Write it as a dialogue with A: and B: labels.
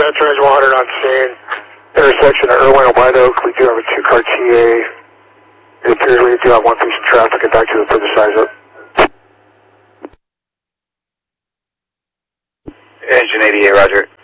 A: Dispatch range 100 on scene. Intersection of Irwin and White Oak. We do have a 2-car TA. It appears we do have one piece of traffic. I'd like to further size up.
B: Engine 88, roger.